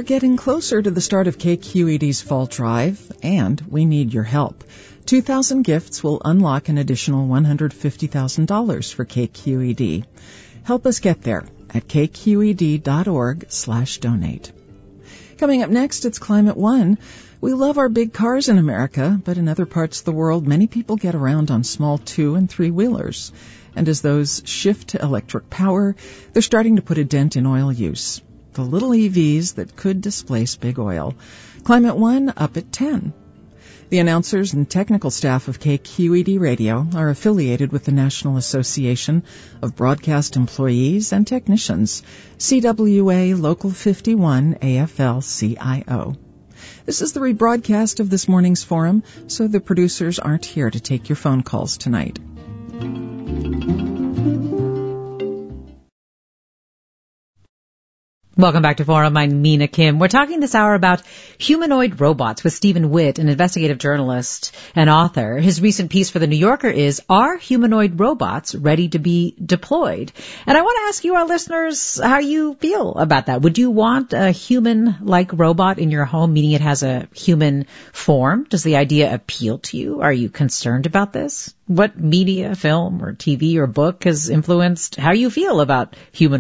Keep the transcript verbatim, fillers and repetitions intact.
getting closer to the start of K Q E D's Fall Drive, and we need your help. two thousand gifts will unlock an additional one hundred fifty thousand dollars for K Q E D. Help us get there at kqed.org slash donate. Coming up next, it's Climate One. We love our big cars in America, but in other parts of the world, many people get around on small two- and three-wheelers. And as those shift to electric power, they're starting to put a dent in oil use. The little E Vs that could displace big oil. Climate One up at ten. The announcers and technical staff of K Q E D Radio are affiliated with the National Association of Broadcast Employees and Technicians, C W A Local fifty-one A F L C I O. This is the rebroadcast of this morning's forum, so the producers aren't here to take your phone calls tonight. Welcome back to Forum. I'm Mina Kim. We're talking this hour about humanoid robots with Stephen Witt, an investigative journalist and author. His recent piece for The New Yorker is, Are Humanoid Robots Ready to be Deployed? And I want to ask you, our listeners, how you feel about that. Would you want a human-like robot in your home, meaning it has a human form? Does the idea appeal to you? Are you concerned about this? What media, film, or T V or book has influenced how you feel about human